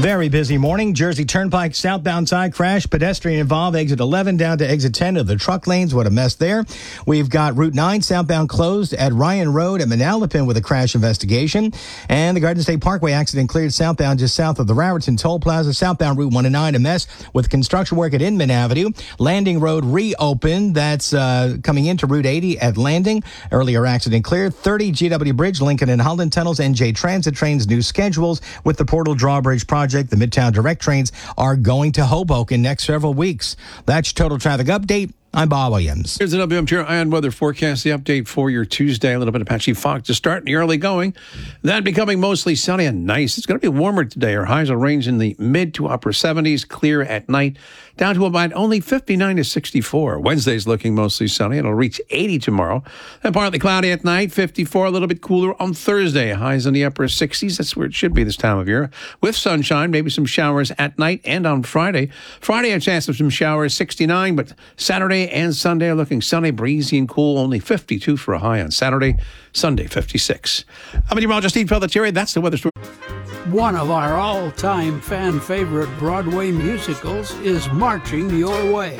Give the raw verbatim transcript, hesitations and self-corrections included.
Very busy morning. Jersey Turnpike southbound side crash. Pedestrian involved. Exit eleven down to exit ten of the truck lanes. What a mess there. We've got Route nine southbound closed at Ryan Road at Manalapan with a crash investigation. And the Garden State Parkway accident cleared southbound just south of the Raritan Toll Plaza. Southbound Route one and nine a mess with construction work at Inman Avenue. Landing Road reopened. That's uh, coming into Route eighty at Landing. Earlier accident cleared. thirty G W Bridge, Lincoln and Holland Tunnels. N J Transit trains new schedules with the Portal Drawbridge project. The Midtown Direct trains are going to Hoboken next several weeks. That's your Total Traffic Update. I'm Bob Williams. Here's the W M T R Ion Weather Forecast, the update for your Tuesday. A little bit of patchy fog to start in the early going. Then becoming mostly sunny and nice. It's going to be warmer today. Our highs will range in the mid to upper seventies, clear at night, down to about only fifty-nine to sixty-four. Wednesday's looking mostly sunny. It'll reach eighty tomorrow. Then partly cloudy at night, fifty-four, a little bit cooler on Thursday. Highs in the upper sixties. That's where it should be this time of year. With sunshine, maybe some showers at night and on Friday. Friday, a chance of some showers, sixty-nine, but Saturday and Sunday are looking sunny, breezy, and cool. Only fifty-two for a high on Saturday. Sunday, fifty-six. I'm meteorologist Steve Pelletieri. That's the weather story. One of our all-time fan favorite Broadway musicals is marching your way.